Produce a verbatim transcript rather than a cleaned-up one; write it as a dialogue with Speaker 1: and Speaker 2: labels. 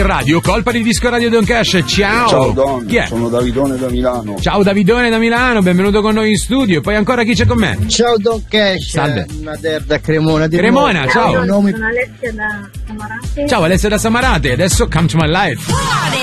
Speaker 1: Radio, colpa di Disco Radio Don Cash, ciao!
Speaker 2: Ciao Don,
Speaker 1: Chi è?
Speaker 2: sono Davidone da Milano.
Speaker 1: Ciao Davidone da Milano, benvenuto con noi in studio. E poi ancora chi c'è con me?
Speaker 3: Ciao Don Cash,
Speaker 1: Salve.
Speaker 3: Nader da Cremona. Di
Speaker 1: Cremona,
Speaker 3: nuovo.
Speaker 1: ciao!
Speaker 4: Sono Alessia da Samarate.
Speaker 1: Ciao Alessia da Samarate, adesso Come to My Life.